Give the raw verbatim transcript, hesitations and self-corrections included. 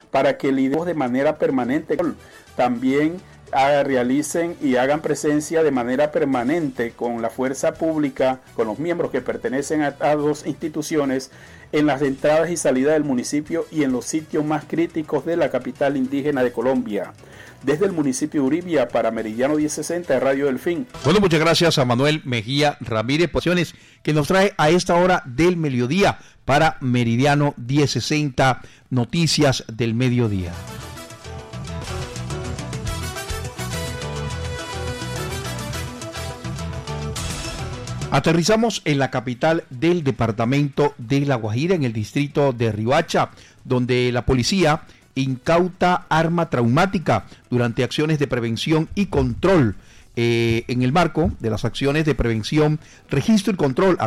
para que lidiemos de manera permanente. También haga, realicen y hagan presencia de manera permanente con la fuerza pública, con los miembros que pertenecen a, a dos instituciones, en las entradas y salidas del municipio y en los sitios más críticos de la capital indígena de Colombia. Desde el municipio de Uribia, para Meridiano diez sesenta de Radio Delfín. Bueno, muchas gracias a Manuel Mejía Ramírez, posiciones que nos trae a esta hora del mediodía para Meridiano diez sesenta, Noticias del Mediodía. Aterrizamos en la capital del departamento de La Guajira, en el distrito de Riohacha, donde la policía incauta arma traumática durante acciones de prevención y control. Eh, en el marco de las acciones de prevención, registro y control